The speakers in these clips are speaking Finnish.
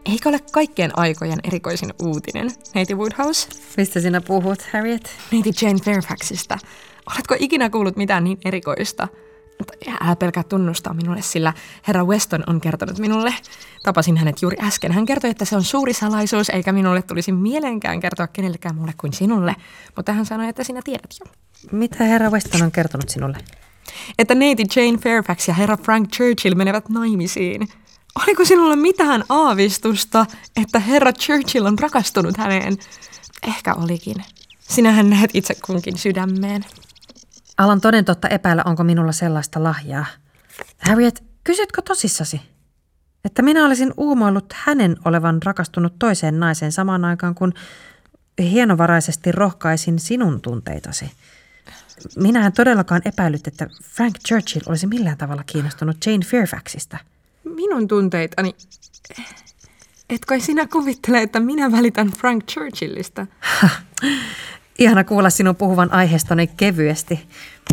Eikö ole kaikkien aikojen erikoisin uutinen, neiti Woodhouse? Mistä sinä puhut, Harriet? Neiti Jane Fairfaxista. Oletko ikinä kuullut mitään niin erikoista? Älä pelkää tunnustaa minulle, sillä herra Weston on kertonut minulle. Tapasin hänet juuri äsken. Hän kertoi, että se on suuri salaisuus, eikä minulle tulisi mieleenkään kertoa kenellekään mulle kuin sinulle. Mutta hän sanoi, että sinä tiedät jo. Mitä herra Weston on kertonut sinulle? Että neiti Jane Fairfax ja herra Frank Churchill menevät naimisiin. Oliko sinulla mitään aavistusta, että herra Churchill on rakastunut häneen? Ehkä olikin. Sinähän näet itse kunkin sydämeen. Alan toden totta epäillä, onko minulla sellaista lahjaa. Harriet, kysytkö tosissasi? Että minä olisin uumoillut hänen olevan rakastunut toiseen naiseen samaan aikaan, kun hienovaraisesti rohkaisin sinun tunteitasi. Minä en todellakaan epäillyt, että Frank Churchill olisi millään tavalla kiinnostunut Jane Fairfaxista. Minun tunteitani? Et kai sinä kuvittele, että minä välitän Frank Churchillista? Ihana kuulla sinun puhuvan aiheestani kevyesti.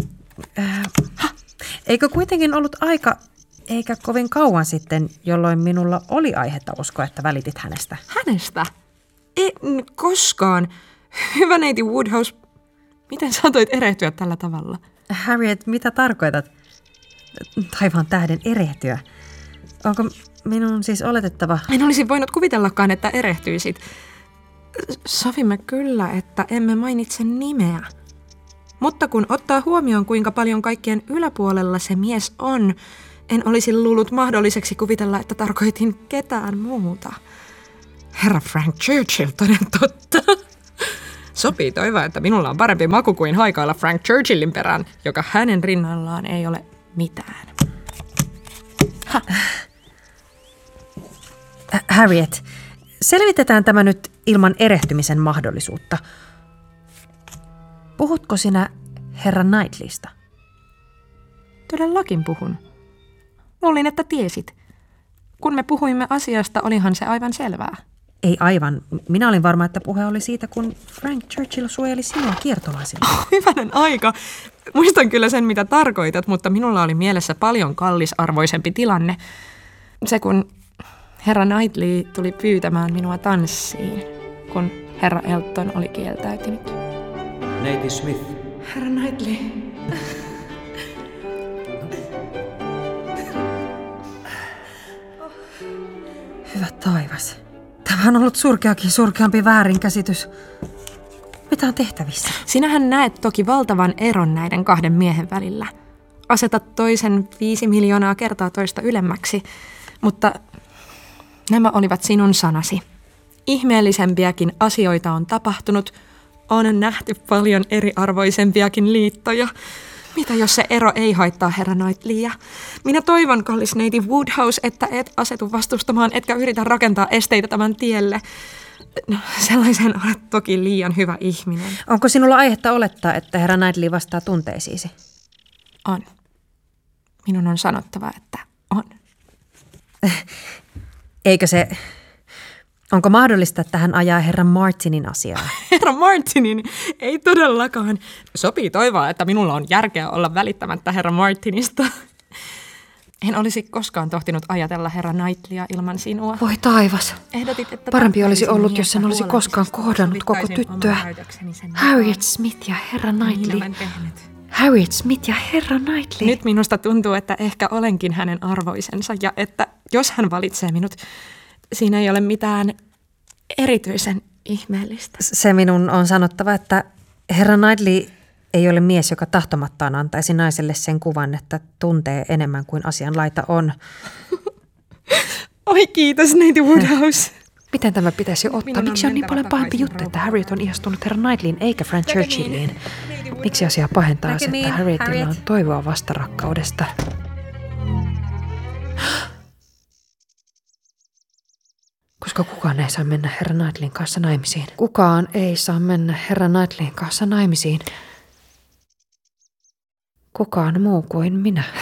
Eikö kuitenkin ollut aika, eikä kovin kauan sitten, jolloin minulla oli aihetta uskoa, että välitit hänestä? Hänestä? En koskaan. Hyvä neiti Woodhouse, miten saatoit erehtyä tällä tavalla? Harriet, mitä tarkoitat? Taivaan tähden erehtyä. Onko minun siis oletettava? En olisi voinut kuvitellakaan, että erehtyisit. Sovimme kyllä, että emme mainitse nimeä. Mutta kun ottaa huomioon, kuinka paljon kaikkien yläpuolella se mies on, en olisi luullut mahdolliseksi kuvitella, että tarkoitin ketään muuta. Herra Frank Churchill, toden totta. Sopii toivoa, että minulla on parempi maku kuin haikailla Frank Churchillin perään, joka hänen rinnallaan ei ole mitään. Harriet, selvitetään tämä nyt ilman erehtymisen mahdollisuutta. Puhutko sinä herra Knightleysta? Todellakin puhun. Luulin, että tiesit. Kun me puhuimme asiasta, olihan se aivan selvää. Ei aivan. Minä olin varma, että puhe oli siitä, kun Frank Churchill suojeli sinua kiertolaisilta. Hyvänen aika. Muistan kyllä sen, mitä tarkoitat, mutta minulla oli mielessä paljon kallisarvoisempi tilanne. Se, kun herra Knightley tuli pyytämään minua tanssiin, kun herra Elton oli kieltäytynyt. Neiti Smith. Herra Knightley. Hyvä taivas. Tämä on ollut surkeakin surkeampi väärinkäsitys. Mitä on tehtävissä? Sinähän näet toki valtavan eron näiden kahden miehen välillä. Asetat toisen 5 miljoonaa kertaa toista ylemmäksi, mutta nämä olivat sinun sanasi. Ihmeellisempiäkin asioita on tapahtunut. On nähty paljon eriarvoisempiakin liittoja. Mitä jos se ero ei haittaa herra Knightleyä? Minä toivon, kallis neiti Woodhouse, että et asetu vastustamaan, etkä yritä rakentaa esteitä tämän tielle. No, sellaisen olet toki liian hyvä ihminen. Onko sinulla aihetta olettaa, että herra Knightley vastaa tunteisiisi? On. Minun on sanottava, että on. Eikö se... Onko mahdollista, että hän ajaa herra Martinin asiaa? Herra Martinin? Ei todellakaan. Sopii toivoa, että minulla on järkeä olla välittämättä herra Martinista. En olisi koskaan tohtinut ajatella herra Knightleya ilman sinua. Voi taivas. Ehdotit, että parempi olisi ollut, jos en olisi koskaan kohdannut koko tyttöä. Harriet Smith ja herra Knightley. Harriet Smith ja herra Knightley. Nyt minusta tuntuu, että ehkä olenkin hänen arvoisensa ja että jos hän valitsee minut, siinä ei ole mitään erityisen ihmeellistä. Se minun on sanottava, että herra Knightley ei ole mies, joka tahtomattaan antaisi naiselle sen kuvan, että tuntee enemmän kuin asianlaita on. Oi kiitos, neiti Woodhouse. Miten tämä pitäisi ottaa? Miksi on niin paljon pahempi juttu, että Harriet on ihastunut herra Knightleyin eikä Frank Churchilliin? Miksi asia pahentaa se, että Harrietilla on toivoa vastarakkaudesta? Koska kukaan ei saa mennä herra Knightleyin kanssa naimisiin. Kukaan ei saa mennä herra Knightleyin kanssa naimisiin. Kukaan muu kuin minä.